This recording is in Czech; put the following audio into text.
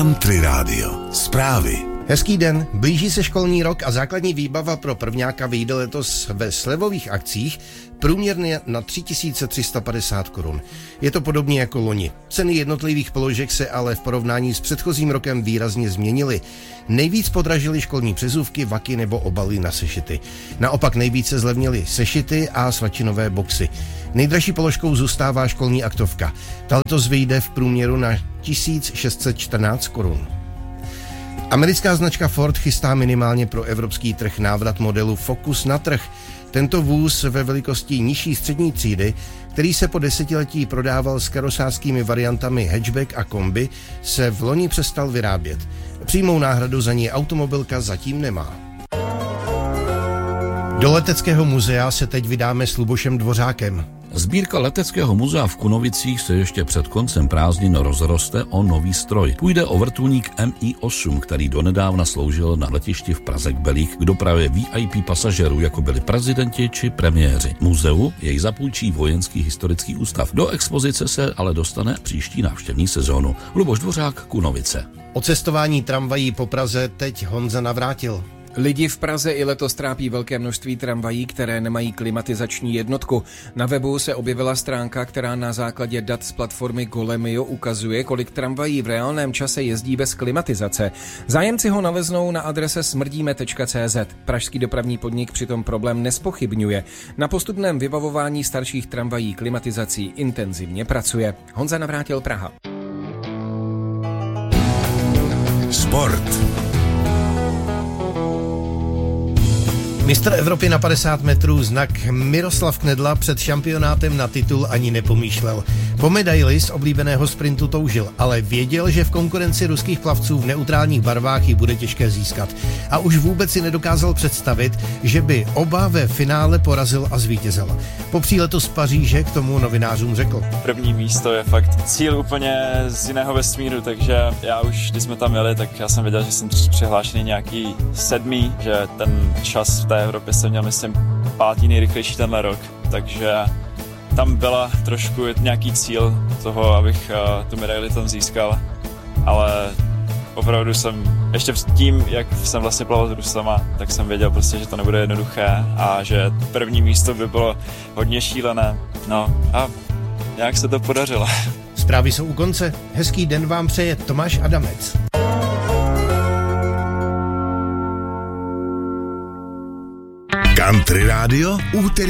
Country Radio. Zprávy. Hezký den, blíží se školní rok a základní výbava pro prvňáka vyjde letos ve slevových akcích průměrně na 3350 korun. Je to podobně jako loni. Ceny jednotlivých položek se ale v porovnání s předchozím rokem výrazně změnily. Nejvíc podražily školní přezůvky, vaky nebo obaly na sešity. Naopak nejvíce zlevnily sešity a svačinové boxy. Nejdražší položkou zůstává školní aktovka. Ta letos vyjde v průměru na 1614 korun. Americká značka Ford chystá minimálně pro evropský trh návrat modelu Focus na trh. Tento vůz ve velikosti nižší střední třídy, který se po desetiletí prodával s karosářskými variantami hatchback a kombi, se v loni přestal vyrábět. Přímou náhradu za ní automobilka zatím nemá. Do Leteckého muzea se teď vydáme s Lubošem Dvořákem. Sbírka Leteckého muzea v Kunovicích se ještě před koncem prázdnin rozroste o nový stroj. Půjde o vrtulník Mi-8, který donedávna sloužil na letišti v Praze k Belích k dopravě VIP pasažerů, jako byli prezidenti či premiéři. Muzeu jej zapůjčí Vojenský historický ústav. Do expozice se ale dostane příští návštěvní sezónu. Luboš Dvořák, Kunovice. O cestování tramvají po Praze teď Honza Navrátil. Lidi v Praze i letos trápí velké množství tramvají, které nemají klimatizační jednotku. Na webu se objevila stránka, která na základě dat z platformy Golemio ukazuje, kolik tramvají v reálném čase jezdí bez klimatizace. Zájemci ho naleznou na adrese smrdíme.cz. Pražský dopravní podnik přitom problém nespochybňuje. Na postupném vybavování starších tramvají klimatizací intenzivně pracuje. Honza Navrátil, Praha. Sport. Mistr Evropy na 50 metrů znak Miroslav Knedla před šampionátem na titul ani nepomýšlel. Po medaili z oblíbeného sprintu toužil, ale věděl, že v konkurenci ruských plavců v neutrálních barvách ji bude těžké získat. A už vůbec si nedokázal představit, že by oba ve finále porazil a zvítězil. Po příletu z Paříže k tomu novinářům řekl: První místo je fakt cíl úplně z jiného vesmíru, takže já už, když jsme tam jeli, tak já jsem věděl, že jsem přihlášený nějaký 7., že ten čas v té Evropě jsem měl, myslím, 5. nejrychlejší tenhle rok, takže tam byla trošku nějaký cíl toho, abych tu medaili tam získal, ale opravdu jsem, ještě tím, jak jsem vlastně plaval s Rusama, tak jsem věděl prostě, že to nebude jednoduché a že první místo by bylo hodně šílené, no a nějak se to podařilo. Zprávy jsou u konce, hezký den vám přeje Tomáš Adamec. Country Radio, úterý